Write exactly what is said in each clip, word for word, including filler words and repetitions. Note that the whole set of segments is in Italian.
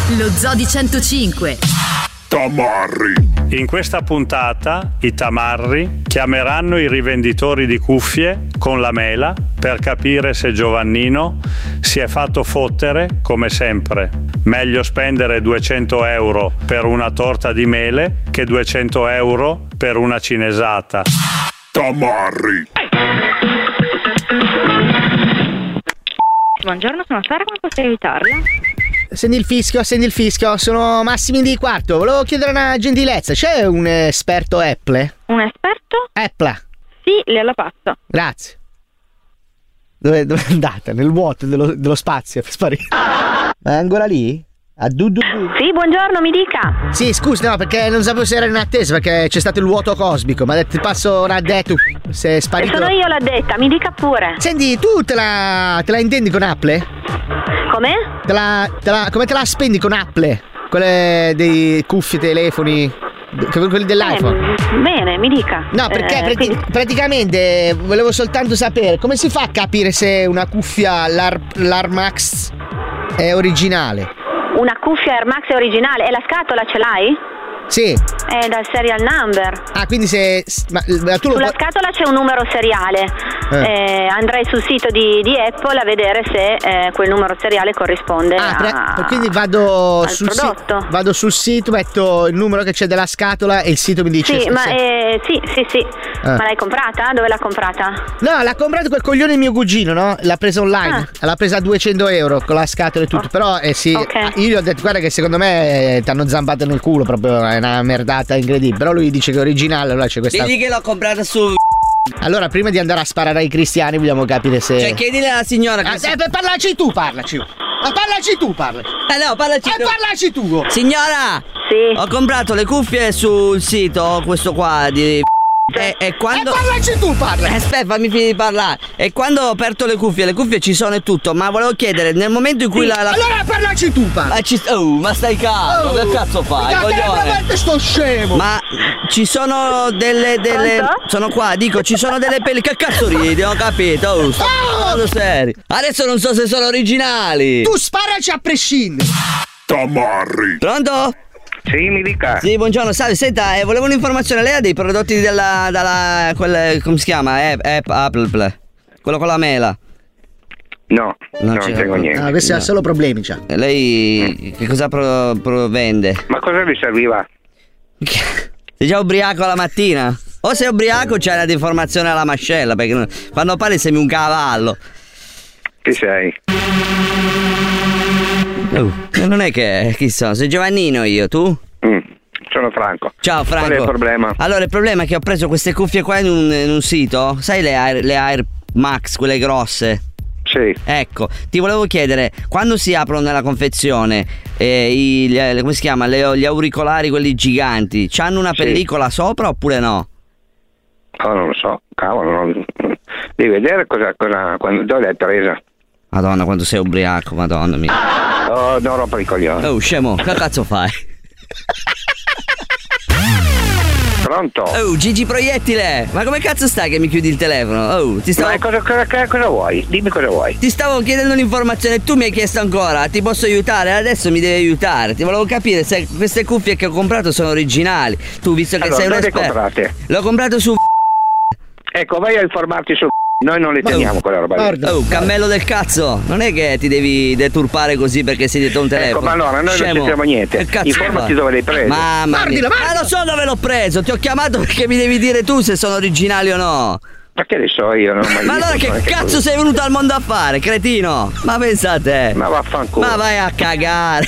Lo Zoo di centocinque. Tamarri. In questa puntata i tamarri chiameranno i rivenditori di cuffie con la mela per capire se Giovannino si è fatto fottere come sempre. Meglio spendere duecento euro per una torta di mele che duecento euro per una cinesata. Tamarri. Buongiorno, sono Sara, come posso aiutarla? Senti il fischio, senti il fischio, sono Massimi di Quarto. Volevo chiedere una gentilezza, c'è un esperto Apple? Un esperto? Apple. Sì, gliela passo. Grazie. Dove, dove è andata? Nel vuoto dello, dello spazio, è sparito. Ma è ancora lì? A du du du. Sì, buongiorno, mi dica. Sì, scusi, no, perché non sapevo se era in attesa, perché c'è stato il vuoto cosmico. Ma ti passo un addetto, se è sparito. Sono io l'addetta, mi dica pure. Senti, tu te la, te la intendi con Apple? Come? Te la, te la, come te la spendi con Apple? Quelle dei cuffie, telefoni, quelli dell'iPhone? Eh, bene, mi dica. No, perché eh, prati- quindi... praticamente volevo soltanto sapere come si fa a capire se una cuffia l'Ar- l'Armax è originale. Una cuffia Air Max è originale e la scatola ce l'hai? Sì. È dal serial number. Ah, quindi se... Ma, ma tu Sulla lo... scatola c'è un numero seriale. Eh. Eh, andrei sul sito di, di Apple a vedere se eh, quel numero seriale corrisponde ah, pre- a, quindi vado al sul prodotto. Si- vado sul sito, metto il numero che c'è della scatola e il sito mi dice... Sì, se, ma se... eh, sì, sì, sì. Ah. Ma l'hai comprata? Dove l'ha comprata? No, l'ha comprato quel coglione mio cugino, no? L'ha presa online. Ah. L'ha presa a duecento euro con la scatola e tutto. Oh. Però, eh sì, okay. Io gli ho detto, guarda che secondo me eh, ti hanno zampato nel culo, proprio è una merdata incredibile. Però lui dice che è originale, allora c'è questa... Digli che l'ho comprata su... Allora, prima di andare a sparare ai cristiani, vogliamo capire se... Cioè, chiedile alla signora che... Ah, si... eh, parlaci tu, parlaci. Ma parlaci tu, parla. Eh no, parlaci eh, tu. parlaci tu. Signora! Sì. Ho comprato le cuffie sul sito, questo qua di... E, e quando... E parlaci tu, parla! Eh, aspetta, fammi finire di parlare. E quando ho aperto le cuffie, le cuffie ci sono e tutto, ma volevo chiedere, nel momento in cui sì. la, la... Allora parlaci tu, parla! Ma, ci... oh, ma stai calmo, oh, che cazzo fai, coglione? sto scemo! Ma ci sono delle... delle... Pronto? Sono qua, dico, ci sono delle pelli... Che cazzo ridi, ho capito? Oh, sto parlando serio. Adesso non so se sono originali. Tu sparaci a prescindere! Tamarri. Pronto? Sì, mi dica. Sì, buongiorno, salve, senta, eh, volevo un'informazione. Lei ha dei prodotti della, dalla, quel, come si chiama? App, app, Apple, quello con la mela. No, non, non tengo niente. Ah, questi no. ha solo problemi, c'ha. Lei che cosa pro, pro vende? Ma cosa vi serviva? Sei già ubriaco la mattina? O sei ubriaco o c'hai una deformazione alla mascella, perché quando parli sembri un cavallo. Chi sei? Uh, non è che, chi so, sei Giovannino io, tu? Mm, sono Franco. Ciao Franco. Qual è il problema? Allora il problema è che ho preso queste cuffie qua in un, in un sito, sai le Air, le Air Max, quelle grosse? Sì. Ecco, ti volevo chiedere, quando si aprono nella confezione eh, i, gli, come si chiama, le, gli auricolari quelli giganti, c'hanno una sì. pellicola sopra oppure no? Oh, non lo so, cavolo, non... devi vedere cosa, cosa quando, dove l'hai presa. Madonna, quando sei ubriaco, madonna mia. Oh, non rompo i coglioni. Oh, scemo, che cazzo fai? Pronto? Oh, Gigi Proiettile, ma come cazzo stai che mi chiudi il telefono? Oh, ti stavo... Ma cosa, cosa, cosa vuoi? Dimmi cosa vuoi. Ti stavo chiedendo un'informazione e tu mi hai chiesto ancora, ti posso aiutare? Adesso mi devi aiutare. Ti volevo capire se queste cuffie che ho comprato sono originali. Tu, visto che allora, sei un dove esperto. le comprate? L'ho comprato su... Ecco, vai a informarti su... Noi non le teniamo oh, quella roba lì. Guarda, oh, cammello del cazzo, non è che ti devi deturpare così perché sei dietro un telefono. Ecco, ma allora noi Scemo. non sappiamo niente. Che cazzo informati fa? dove l'hai preso. Mamma mia. Ma lo so dove l'ho preso, ti ho chiamato perché mi devi dire tu se sono originali o no. Ma che ne so io, non ho mai Ma allora che cazzo così. Sei venuto al mondo a fare, cretino? Ma pensa a te. Ma vaffanculo. Ma vai a cagare.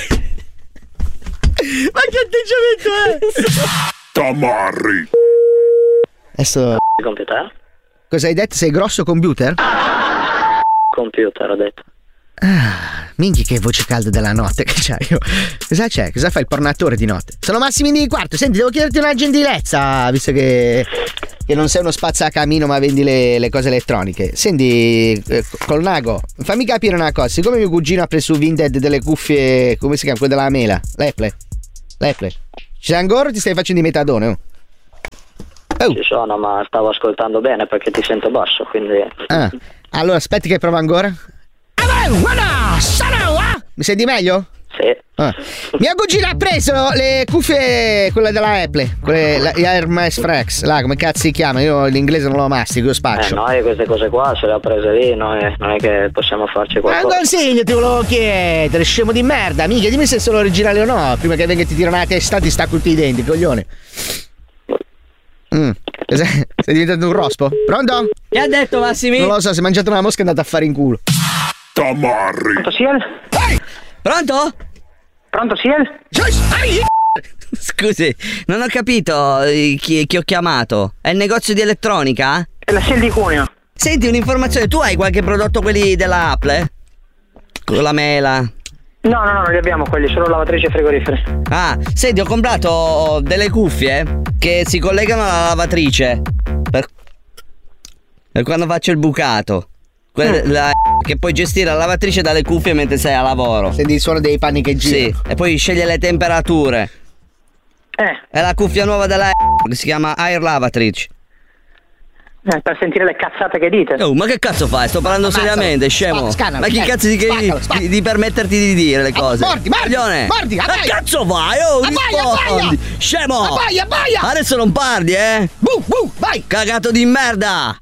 Ma che atteggiamento è? Tamarri. Adesso... Computer? Cosa hai detto? Sei grosso computer? Computer, ho detto. Ah, minchia che voce calda della notte che c'hai io. Cosa c'è? Cosa fai il pornatore di notte? Sono Massimi di Quarto. Senti, devo chiederti una gentilezza, visto che, che non sei uno spazzacamino ma vendi le, le cose elettroniche. Senti, eh, Colnago, fammi capire una cosa. Siccome mio cugino ha preso su Vinted delle cuffie, come si chiama? Quelle della mela. L'Apple. L'Apple. Ci sei ancora o ti stai facendo di metadone? Oh? Oh. Ci sono, ma stavo ascoltando bene perché ti sento basso, quindi... Ah, allora aspetti che provo ancora. Mi senti meglio? Sì. Ah. Mia cugina ha preso le cuffie, quelle della Apple, quelle, la, gli Air Max Frex, là come cazzo si chiama? Io l'inglese non lo mastico, io spaccio. Eh, noi queste cose qua ce le ha prese lì, noi non è che possiamo farci qualcosa. Ma un consiglio ti volevo chiedere, scemo di merda, mica, dimmi se sono originali o no, prima che venga e ti tirano la testa ti stacco tutti i denti, coglione. Mm. Sei diventato un rospo? Pronto? Che ha detto Massimi? Non lo so, si è mangiato una mosca e è andato a fare in culo. Tamarri. Pronto Siel? Pronto? Pronto Siel? Scusi, non ho capito eh, chi, chi ho chiamato. È il negozio di elettronica? È la Siel di Cuneo. Senti, un'informazione, tu hai qualche prodotto quelli della Apple? Con la mela? No, no, no, non li abbiamo quelli, solo lavatrici e frigoriferi. Ah, senti, ho comprato delle cuffie che si collegano alla lavatrice per, per quando faccio il bucato. Quelle, Mm. la, che puoi gestire la lavatrice dalle cuffie mentre sei a lavoro. Senti il suono dei panni che girano. Sì, e poi sceglie le temperature. Eh, È la cuffia nuova della che si chiama Air Lavatrice. eh, per sentire le cazzate che dite. Oh, ma che cazzo fai? Sto parlando Ammazzalo. seriamente, scemo. Spa- scannalo, ma chi scannalo. cazzo di, Spaccalo, di, spaccalo. di permetterti di dire le cose? mordi, mordi, Coglione. mordi, Ma abbaia. cazzo vai? Oh, Abbaia, rispondi. abbaia. Scemo. Abbaia, abbaia. Adesso non parli, eh? Bu, bu, vai. Cagato di merda.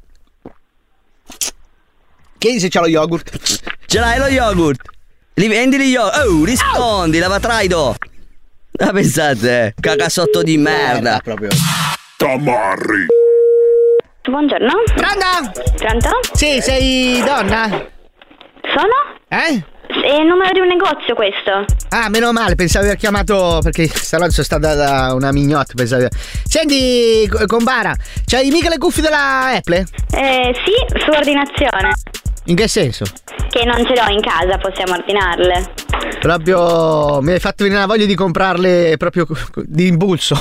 Chiedi se c'ha lo yogurt. Ce l'hai lo yogurt? Li vendi gli yogurt? Oh, rispondi, lavatraido. Ma pensate, eh, cagasotto di merda. proprio. Tamarri. Buongiorno. Pronto? Pronto? Sì, sei donna? Sono? Eh? È il numero di un negozio questo. Ah, meno male, pensavo di aver chiamato perché stanotte sono stata da una mignotta, pensavo. Senti, co- compara, c'hai mica le cuffie della Apple? Eh, sì, su ordinazione. In che senso? Che non ce l'ho in casa, possiamo ordinarle. Proprio mi hai fatto venire la voglia di comprarle proprio co- co- di impulso.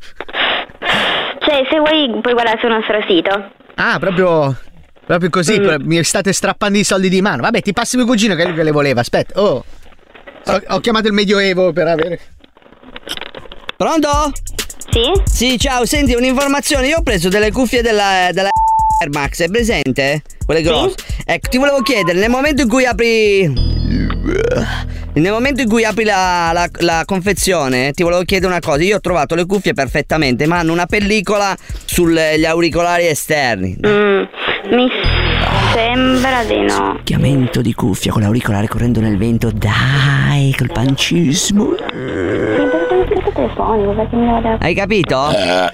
Cioè, se vuoi puoi guardare sul nostro sito. Ah, proprio proprio così, Mm. pro- mi state strappando i soldi di mano. Vabbè, ti passi mio cugino che è lui che le voleva. Aspetta. Oh. Ho, ho chiamato il Medioevo per avere. Pronto? Sì? Sì, ciao, senti un'informazione. Io ho preso delle cuffie della, della Air Max, è presente? Quelle grosse. Ecco, ti volevo chiedere, nel momento in cui apri. Nel momento in cui apri la, la, la confezione, ti volevo chiedere una cosa. Io ho trovato le cuffie perfettamente, ma hanno una pellicola sugli auricolari esterni. Mm, mi sembra di no. Chiamento di cuffia con l'auricolare correndo nel vento. Dai, col pancismo. telefonico perché mi devo Hai capito?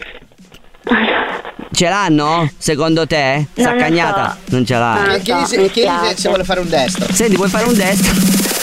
Ce l'hanno? Secondo te? Non lo Saccagnata? so. Non ce l'ha. Non lo so, Chiedi se, mi chiedi se- spiace. se vuole fare un destro. Senti, vuoi fare un destro?